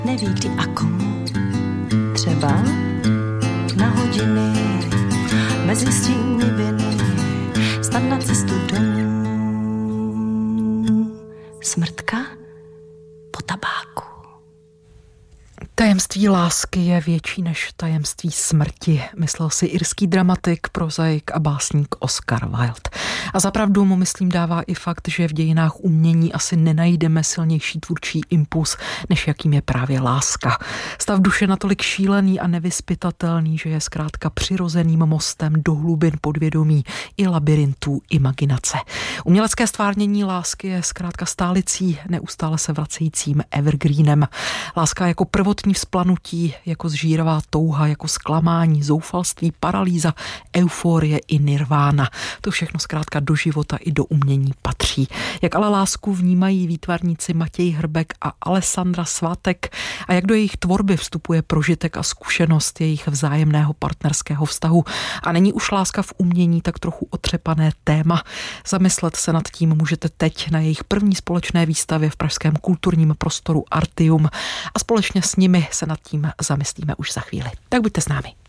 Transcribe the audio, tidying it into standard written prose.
Neví kdy a komu, třeba na hodiny, mezi stíny viny, snad na cestu domů. Smrtka po tabáku. Tajemství lásky je větší než tajemství smrti, myslel si irský dramatik, prozaik a básník Oscar Wilde. A zapravdu mu, myslím, dává i fakt, že v dějinách umění asi nenajdeme silnější tvůrčí impuls, než jakým je právě láska. Stav duše natolik šílený a nevyzpytatelný, že je zkrátka přirozeným mostem do hlubin podvědomí i labyrintů imaginace. Umělecké stvárnění lásky je zkrátka stálicí, neustále se vracejícím evergreenem. Láska jako prvotní vzplanutí, jako zžíravá touha, jako zklamání, zoufalství, paralýza, euforie i nirvána. To všechno zkrátka do života i do umění patří. Jak ale lásku vnímají výtvarníci Matěj Hrbek a Alessandra Svátek a jak do jejich tvorby vstupuje prožitek a zkušenost jejich vzájemného partnerského vztahu. A není už láska v umění tak trochu otřepané téma? Zamyslet se nad tím můžete teď na jejich první společné výstavě v pražském kulturním prostoru Artium a společně s nimi se nad tím zamyslíme už za chvíli. Tak buďte s námi.